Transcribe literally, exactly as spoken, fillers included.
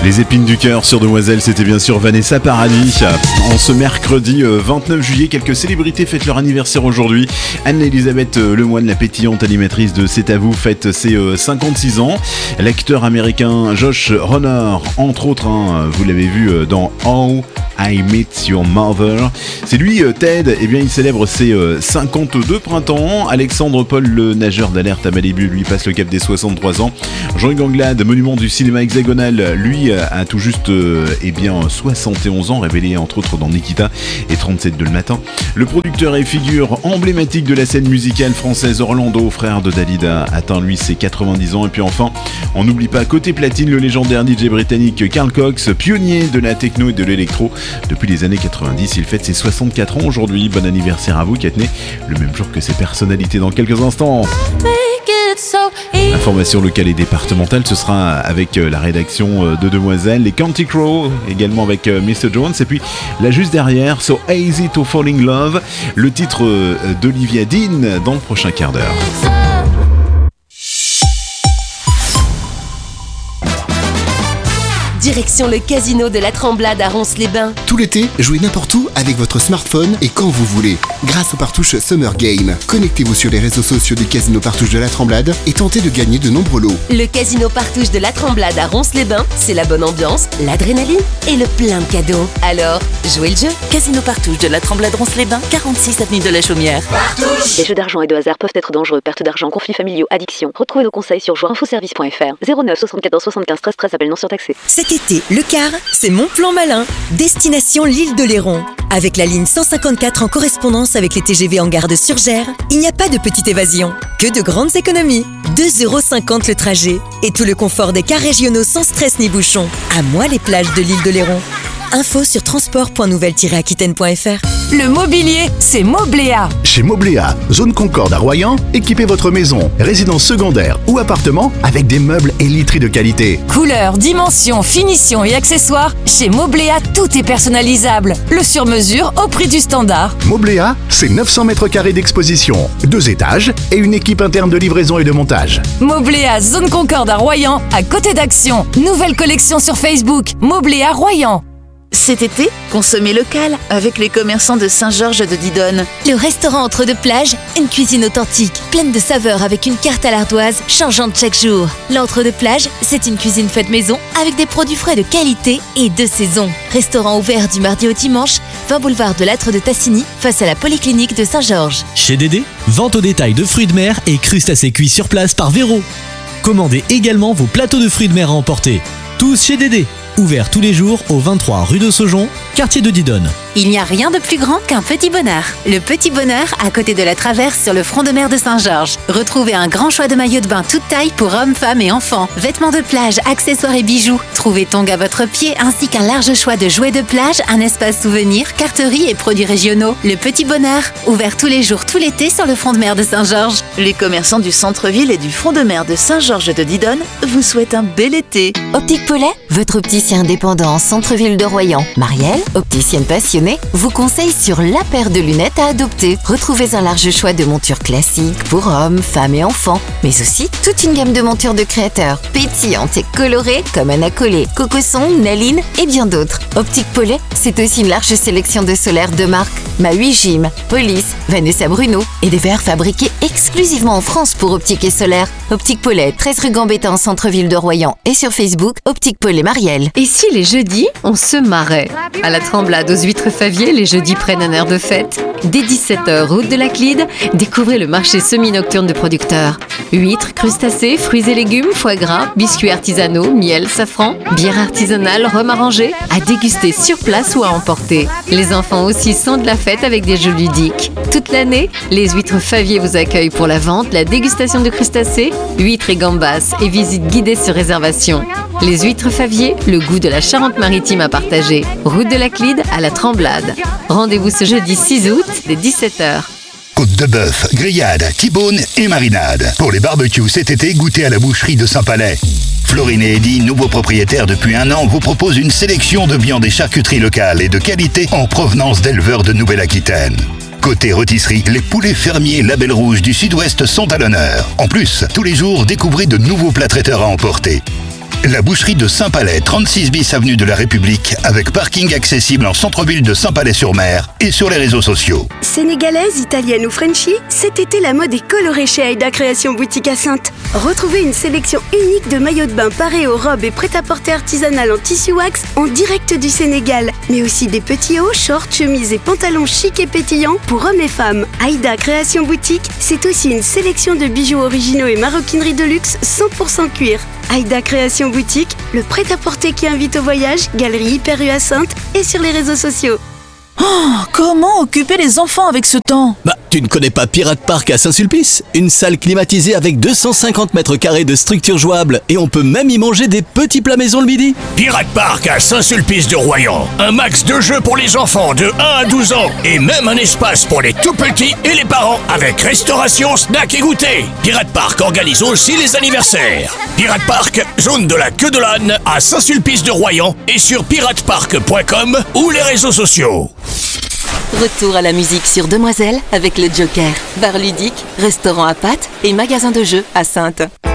Les épines du cœur sur Demoiselle, c'était bien sûr Vanessa Paradis. En ce mercredi vingt-neuf juillet, quelques célébrités fêtent leur anniversaire aujourd'hui. Anne-Elisabeth Lemoine, la pétillante animatrice de C'est à vous, fête ses cinquante-six ans. L'acteur américain Josh Honor, entre autres, hein, vous l'avez vu dans How I Met Your Mother. C'est lui, Ted, eh bien il célèbre ses cinquante-deux printemps. Alexandre Paul, le nageur d'Alerte à Malibu, lui passe le cap des soixante-trois ans. Jean-Hugues Anglade, monument du cinéma hexagonal, lui a tout juste euh, eh bien, soixante et onze ans, révélé entre autres dans Nikita et trente-sept de le matin. Le producteur et figure emblématique de la scène musicale française Orlando, frère de Dalida, atteint lui ses quatre-vingt-dix ans. Et puis enfin, on n'oublie pas côté platine le légendaire D J britannique Carl Cox, pionnier de la techno et de l'électro depuis les années quatre-vingt-dix. Il fête ses soixante-quatre ans aujourd'hui. Bon anniversaire à vous qui êtes né le même jour que ses personnalités dans quelques instants. Information locale et départementale, ce sera avec la rédaction de Demoiselle, les County Crow, également avec mister Jones, et puis là juste derrière, So Easy to Fall in Love, le titre d'Olivia Dean dans le prochain quart d'heure. Direction le casino de la Tremblade à Ronces-les-Bains. Tout l'été, jouez n'importe où avec votre smartphone et quand vous voulez. Grâce au Partouche Summer Game. Connectez-vous sur les réseaux sociaux du casino Partouche de la Tremblade et tentez de gagner de nombreux lots. Le casino Partouche de la Tremblade à Ronces-les-Bains, c'est la bonne ambiance, l'adrénaline et le plein de cadeaux. Alors, jouez le jeu. Casino Partouche de la Tremblade Ronces-les-Bains, quarante-six avenue de la Chaumière. Partouche. Les jeux d'argent et de hasard peuvent être dangereux. Perte d'argent, conflits familiaux, addiction. Retrouvez nos conseils sur joueurs info service point f r. zéro neuf soixante-quatorze soixante-quinze treize treize, appel non surtaxé. Cet été, le quart, c'est mon plan malin. Destination l'île de Léron. Avec la ligne cent cinquante-quatre en correspondance avec les T G V en gare de Surgères, il n'y a pas de petite évasion, que de grandes économies. deux euros cinquante le trajet et tout le confort des cars régionaux sans stress ni bouchon. À moi les plages de l'île de Léron. Info sur transport point nouvelle tiret aquitaine point f r. Le mobilier, c'est Mobléa. Chez Mobléa, zone Concorde à Royan, équipez votre maison, résidence secondaire ou appartement avec des meubles et literie de qualité. Couleurs, dimensions, finitions et accessoires, chez Mobléa, tout est personnalisable. Le sur-mesure au prix du standard. Mobléa, c'est neuf cents mètres carrés d'exposition, deux étages et une équipe interne de livraison et de montage. Mobléa, zone Concorde à Royan, à côté d'Action. Nouvelle collection sur Facebook, Mobléa Royan. Cet été, consommez local avec les commerçants de Saint-Georges de Didonne. Le restaurant Entre deux plages, une cuisine authentique, pleine de saveurs avec une carte à l'ardoise changeante chaque jour. L'Entre deux plages, c'est une cuisine faite maison avec des produits frais de qualité et de saison. Restaurant ouvert du mardi au dimanche, vingt boulevard de l'Âtre de Tassigny, face à la polyclinique de Saint-Georges. Chez Dédé, vente au détail de fruits de mer et crustacés cuits sur place par Véro. Commandez également vos plateaux de fruits de mer à emporter. Tous chez Dédé. Ouvert tous les jours au vingt-trois rue de Saujon, quartier de Didonne. Il n'y a rien de plus grand qu'un petit bonheur. Le petit bonheur à côté de la traverse sur le front de mer de Saint-Georges. Retrouvez un grand choix de maillots de bain toute taille pour hommes, femmes et enfants. Vêtements de plage, accessoires et bijoux. Trouvez tongs à votre pied ainsi qu'un large choix de jouets de plage, un espace souvenir, carterie et produits régionaux. Le petit bonheur, ouvert tous les jours tout l'été sur le front de mer de Saint-Georges. Les commerçants du centre-ville et du front de mer de Saint-Georges de Didonne vous souhaitent un bel été. Optique Paulet, votre opticien indépendant en centre-ville de Royan. Marielle, opticienne passionnée, vous conseille sur la paire de lunettes à adopter. Retrouvez un large choix de montures classiques pour hommes, femmes et enfants, mais aussi toute une gamme de montures de créateurs, pétillantes et colorées comme Anna Collet, Cocosson, Naline et bien d'autres. Optique Paulet, c'est aussi une large sélection de solaires de marque Maui Jim, Police, Vanessa Bruno et des verres fabriqués exclusivement en France pour Optique et Solaire. Optique Paulet, treize rue Gambetta en centre-ville de Royan et sur Facebook, Optique Paulet Marielle. Et si les jeudis, on se marrait? À la Tremblade aux Huîtres Favier, les jeudis prennent un air de fête. Dès dix-sept heures, route de la Clide, découvrez le marché semi-nocturne de producteurs. Huîtres, crustacés, fruits et légumes, foie gras, biscuits artisanaux, miel, safran, bière artisanale, rhum arrangé, à déguster sur place ou à emporter. Les enfants aussi sont de la fête avec des jeux ludiques. Toute l'année, les Huîtres Favier vous accueillent pour la vente, la dégustation de crustacés, huîtres et gambas et visite guidée sur réservation. Les Huîtres Favier, le goût de la Charente-Maritime à partager. Route de la Clide à la Tremblade. Rendez-vous ce jeudi six août dès dix-sept heures. Côte de bœuf, grillade, T-bone et marinade. Pour les barbecues cet été, goûtez à la boucherie de Saint-Palais. Florine et Eddy, nouveaux propriétaires depuis un an, vous proposent une sélection de viandes et charcuteries locales et de qualité en provenance d'éleveurs de Nouvelle-Aquitaine. Côté rôtisserie, les poulets fermiers Label Rouge du Sud-Ouest sont à l'honneur. En plus, tous les jours, découvrez de nouveaux plats traiteurs à emporter. La boucherie de Saint-Palais, trente-six bis avenue de la République, avec parking accessible en centre-ville de Saint-Palais-sur-Mer et sur les réseaux sociaux. Sénégalaise, italienne ou Frenchie, cet été la mode est colorée chez Aïda Création Boutique à Saintes. Retrouvez une sélection unique de maillots de bain parés aux robes et prêt-à-porter artisanal en tissu wax en direct du Sénégal. Mais aussi des petits hauts, shorts, chemises et pantalons chics et pétillants pour hommes et femmes. Aïda Création Boutique, c'est aussi une sélection de bijoux originaux et maroquinerie de luxe cent pour cent cuir. Aïda Création Boutique, le prêt-à-porter qui invite au voyage, galerie Hyper U à Saintes et sur les réseaux sociaux. Oh, comment occuper les enfants avec ce temps? Bah, tu ne connais pas Pirate Park à Saint-Sulpice? Une salle climatisée avec deux cent cinquante mètres carrés de structure jouable et on peut même y manger des petits plats maison le midi. Pirate Park à Saint-Sulpice-de-Royan. Un max de jeux pour les enfants de un à douze ans et même un espace pour les tout petits et les parents avec restauration, snack et goûter. Pirate Park organise aussi les anniversaires. Pirate Park, zone de la queue de l'âne à Saint-Sulpice-de-Royan et sur pirate park point com ou les réseaux sociaux. Retour à la musique sur Demoiselle avec le Joker. Bar ludique, restaurant à pâtes et magasin de jeux à Saintes.